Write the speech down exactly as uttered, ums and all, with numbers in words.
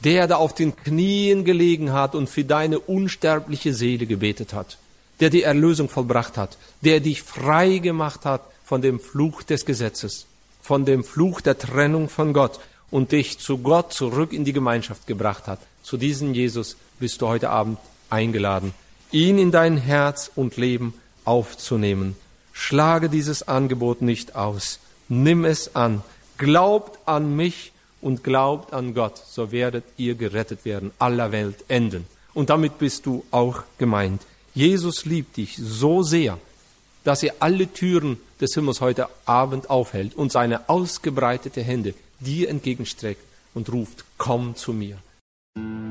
der da auf den Knien gelegen hat und für deine unsterbliche Seele gebetet hat, der die Erlösung vollbracht hat, der dich frei gemacht hat von dem Fluch des Gesetzes, von dem Fluch der Trennung von Gott und dich zu Gott zurück in die Gemeinschaft gebracht hat. Zu diesem Jesus bist du heute Abend eingeladen, ihn in dein Herz und Leben aufzunehmen. Schlage dieses Angebot nicht aus. Nimm es an. Glaubt an mich und glaubt an Gott, so werdet ihr gerettet werden, aller Welt enden. Und damit bist du auch gemeint. Jesus liebt dich so sehr, dass er alle Türen des Himmels heute Abend aufhält und seine ausgebreitete Hände dir entgegenstreckt und ruft, komm zu mir.